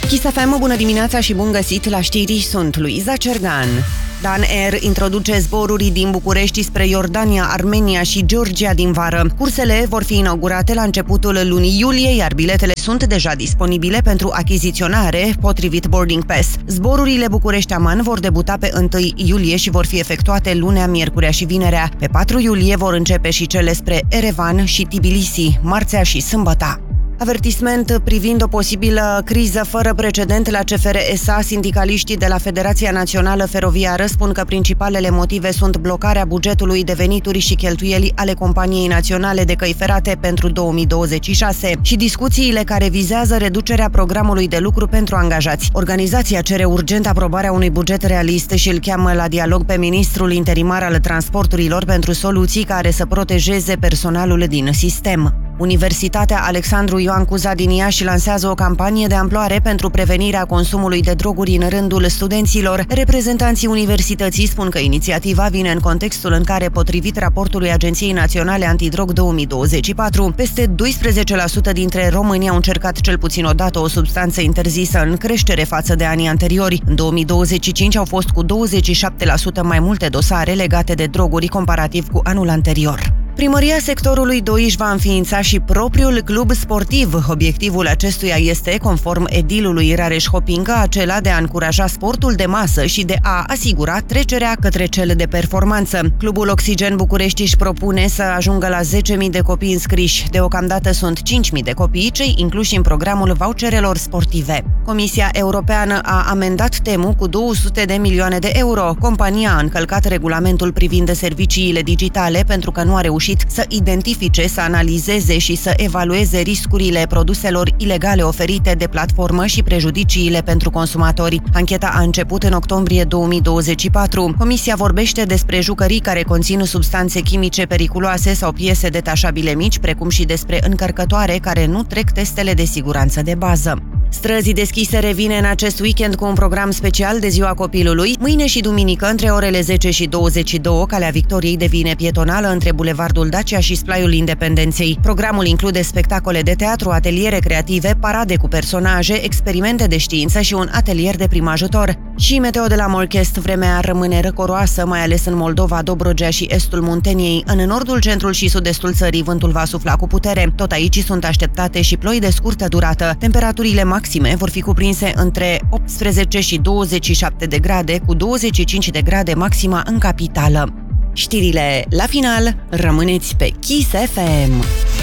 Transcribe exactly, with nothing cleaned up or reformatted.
Kiss F M, bună dimineața și bun găsit la știri, sunt Luiza Cergan. Dan Air introduce zboruri din București spre Iordania, Armenia și Georgia din vară. Cursele vor fi inaugurate la începutul lunii iulie, iar biletele sunt deja disponibile pentru achiziționare, potrivit Boarding Pass. Zborurile București-Aman vor debuta pe întâi iulie și vor fi efectuate lunea, miercurea și vinerea. Pe patru iulie vor începe și cele spre Erevan și Tbilisi, marțea și sâmbăta. Avertisment privind o posibilă criză fără precedent la C F R S A, sindicaliștii de la Federația Națională Feroviară spun că principalele motive sunt blocarea bugetului de venituri și cheltuieli ale Companiei Naționale de Căi Ferate pentru două mii douăzeci și șase și discuțiile care vizează reducerea programului de lucru pentru angajați. Organizația cere urgent aprobarea unui buget realist și îl cheamă la dialog pe ministrul interimar al transporturilor pentru soluții care să protejeze personalul din sistem. Universitatea Alexandru Ioan Cuza din Iași lansează o campanie de amploare pentru prevenirea consumului de droguri în rândul studenților. Reprezentanții universității spun că inițiativa vine în contextul în care, potrivit raportului Agenției Naționale Antidrog două mii douăzeci și patru, peste doisprezece la sută dintre români au încercat cel puțin o dată o substanță interzisă, în creștere față de anii anteriori. În două mii douăzeci și cinci au fost cu douăzeci și șapte la sută mai multe dosare legate de droguri comparativ cu anul anterior. Primăria sectorului doi își va înființa și propriul club sportiv. Obiectivul acestuia este, conform edilului Rareș Hopincă, acela de a încuraja sportul de masă și de a asigura trecerea către cel de performanță. Clubul Oxigen București își propune să ajungă la zece mii de copii înscriși. Deocamdată sunt cinci mii de copii, cei incluși în programul voucherelor sportive. Comisia Europeană a amendat Temu cu două sute de milioane de euro. Compania a încălcat regulamentul privind serviciile digitale pentru că nu a reușit să identifice, să analizeze și să evalueze riscurile produselor ilegale oferite de platformă și prejudiciile pentru consumatori. Ancheta a început în octombrie două mii douăzeci și patru. Comisia vorbește despre jucării care conțin substanțe chimice periculoase sau piese detașabile mici, precum și despre încărcătoare care nu trec testele de siguranță de bază. Străzii deschise revine în acest weekend cu un program special de Ziua Copilului. Mâine și duminică, între orele zece și douăzeci și două, Calea Victoriei devine pietonală între Bulevardul Dacia și Splaiul Independenței. Programul include spectacole de teatru, ateliere creative, parade cu personaje, experimente de știință și un atelier de prim ajutor. Și meteo de la Morchest: vremea rămâne răcoroasă, mai ales în Moldova, Dobrogea și estul Munteniei. În nordul, centrul și sud-estul țării vântul va sufla cu putere. Tot aici sunt așteptate și ploi de scurtă durată. Temperaturile maxime vor fi cuprinse între optsprezece și douăzeci și șapte de grade, cu douăzeci și cinci de grade maxima în capitală. Știrile la final, rămâneți pe Kiss F M.